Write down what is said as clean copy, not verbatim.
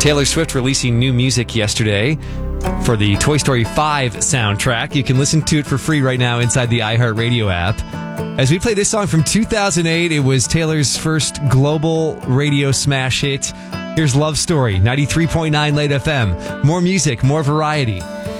Taylor Swift releasing new music yesterday for the Toy Story 5 soundtrack. You can listen to it for free right now inside the iHeartRadio app. As we play this song from 2008, it was Taylor's first global radio smash hit. Here's Love Story, 93.9 Late FM. More music, more variety.